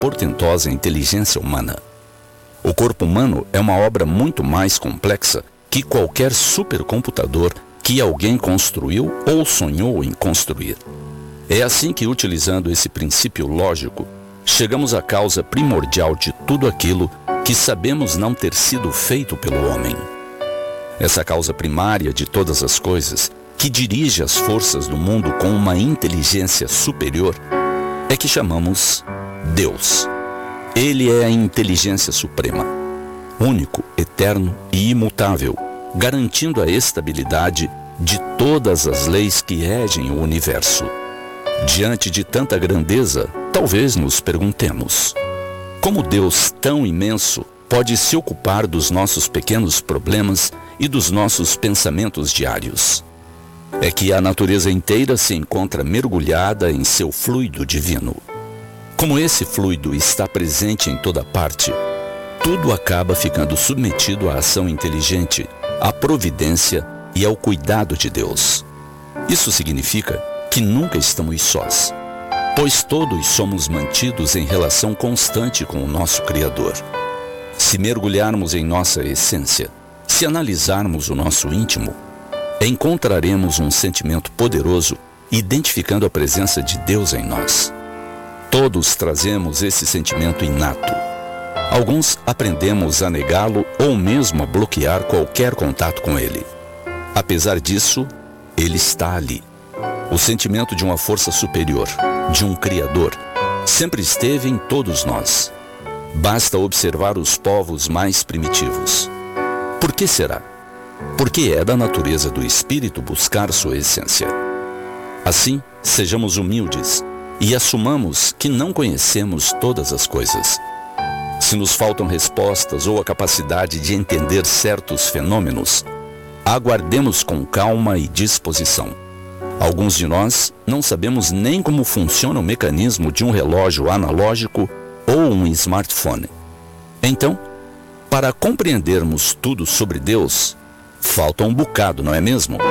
portentosa inteligência humana. O corpo humano é uma obra muito mais complexa que qualquer supercomputador que alguém construiu ou sonhou em construir. É assim que, utilizando esse princípio lógico, chegamos à causa primordial de tudo aquilo que sabemos não ter sido feito pelo homem. Essa causa primária de todas as coisas, que dirige as forças do mundo com uma inteligência superior, é que chamamos Deus. Ele é a inteligência suprema, único, eterno e imutável, garantindo a estabilidade de todas as leis que regem o universo. Diante de tanta grandeza, talvez nos perguntemos: como Deus tão imenso pode se ocupar dos nossos pequenos problemas e dos nossos pensamentos diários? É que a natureza inteira se encontra mergulhada em seu fluido divino. Como esse fluido está presente em toda parte, tudo acaba ficando submetido à ação inteligente, à providência e ao cuidado de Deus. Isso significa que nunca estamos sós, pois todos somos mantidos em relação constante com o nosso Criador. Se mergulharmos em nossa essência, se analisarmos o nosso íntimo, encontraremos um sentimento poderoso identificando a presença de Deus em nós. Todos trazemos esse sentimento inato. Alguns aprendemos a negá-lo ou mesmo a bloquear qualquer contato com ele. Apesar disso, ele está ali. O sentimento de uma força superior, de um Criador, sempre esteve em todos nós. Basta observar os povos mais primitivos. Por que será? Porque é da natureza do espírito buscar sua essência. Assim, sejamos humildes e assumamos que não conhecemos todas as coisas. Se nos faltam respostas ou a capacidade de entender certos fenômenos, aguardemos com calma e disposição. Alguns de nós não sabemos nem como funciona o mecanismo de um relógio analógico ou um smartphone. Então, para compreendermos tudo sobre Deus, falta um bocado, não é mesmo?